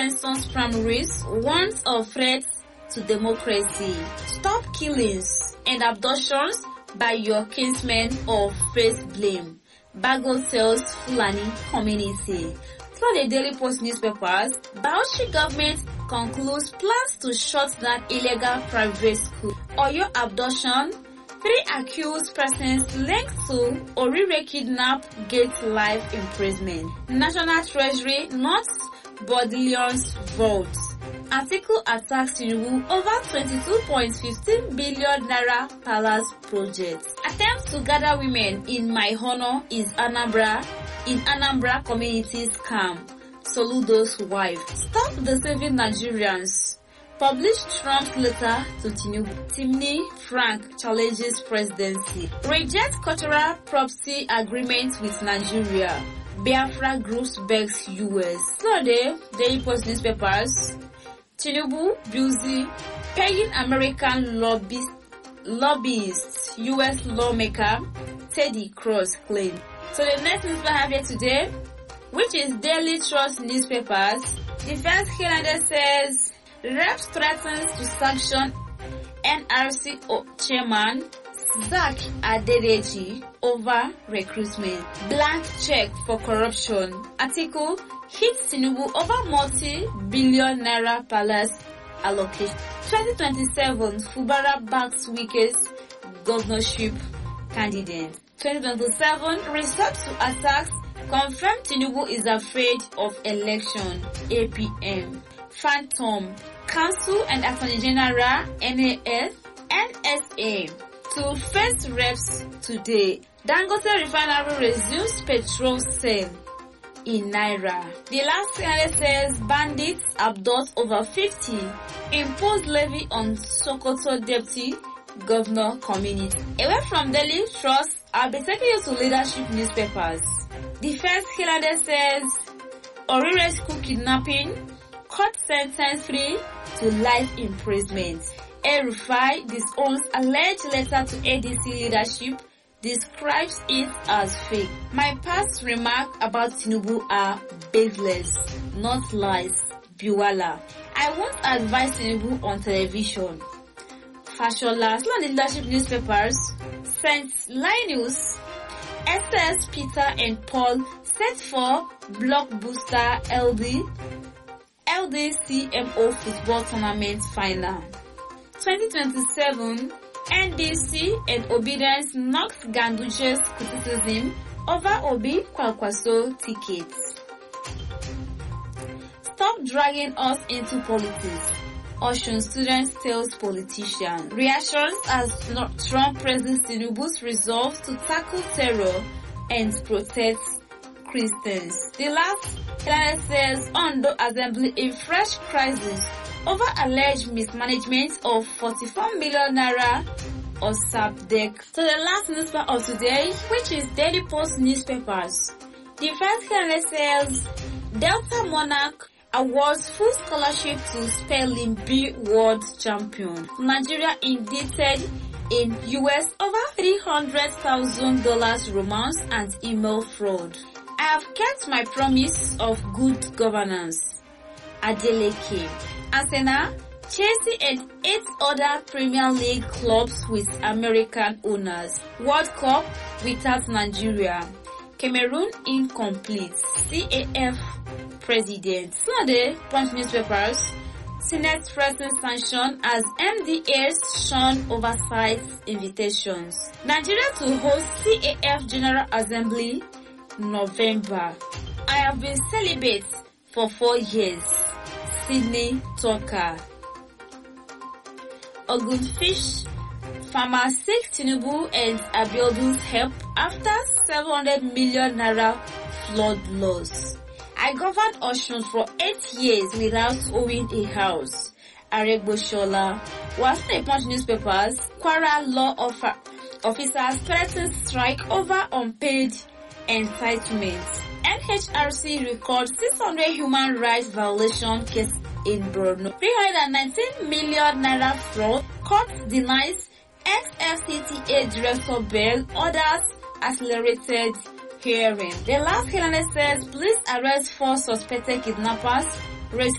Extension's primaries warns of threats to democracy. Stop killings and abductions by your kinsmen or face blame. Bago tells Fulani community. From the Daily Post newspapers, Bauchi government concludes plans to shut down illegal private school. Oyo abduction, 3 accused persons linked to Orire kidnap get life imprisonment. National Treasury not Bodillion's votes. Article attacks Tinubu over 22.15 billion naira palace project. Attempts to gather women in my honor is Anambra community scam. Soludo's wife. Stop deceiving Nigerians. Published Trump's letter to Tinubu. Timni Frank challenges presidency. Rejects cultural property agreement with Nigeria. Biafra groups begs US. Sunday, Daily Post newspapers. Tinubu busy paying American lobbyists, US lawmaker Teddy Cross claim. So the next news I have here today, which is Daily Trust newspapers. Defense Canada says reps threatens to sanction NRC chairman Zach Adedeji over recruitment. Blank check for corruption. Article hits Tinubu over multi-billion naira palace allocation. 2027 Fubara backs weakest governorship candidate. 2027 resort to attacks confirm Tinubu is afraid of election. APM. Phantom. Council and Attorney General NSA to face reps today. Dangote Refinery resumes petrol sale in Naira. The last analyst says bandits abduct over 50. Impose levy on Sokoto Deputy Governor community. Away from Daily Trust, I'll be taking you to leadership newspapers. The first killer says Orire school kidnapping, court sentence 3 to life imprisonment. El-Rufai disowns alleged letter to ADC leadership, describes it as fake. My past remarks about Tinubu are baseless, not lies. Biwala. I won't advise Tinubu on television. Fashola. Still on the leadership newspapers. St. Linus, SS Peter and Paul set for blockbuster LDCMO football tournament final. 2027 NDC and Obedience knocks Ganduje's criticism over Obi Kwakwaso tickets. Stop dragging us into politics. Ocean students tells politician. Reactions as Trump praises Tinubu's resolve to tackle terror and protect Christians. The last headline says Ondo Assembly in fresh crisis over alleged mismanagement of 44 million naira or SAPDEC. So the last newspaper of today, which is Daily Post newspapers. The first headline says Delta Monarch awards full scholarship to Spelling Bee World Champion. Nigeria indicted in US over $300,000 romance and email fraud. I have kept my promise of good governance. Adeleke. Arsenal, Chelsea and 8 other Premier League clubs with American owners. World Cup without Nigeria. Cameroon incomplete. CAF President. Sunday, Punch newspapers. Senate President sanction as MDAs shun oversight invitations. Nigeria to host CAF General Assembly November. I have been celibate for 4 years. Sydney Tucker. Ogunfish farmer seeks Tinubu and Abiodun's help after 700 million naira flood loss. I governed Osun for 8 years without owning a house. Aregbosola. Was in Punch newspapers. Kwara law officers threaten strike over unpaid entitlements. NHRC records 600 human rights violation case in Borno. 319 million naira fraud. Court denies ex-FCTA director bail. Orders accelerated hearing. The last hearing says police arrest 4 suspected kidnappers.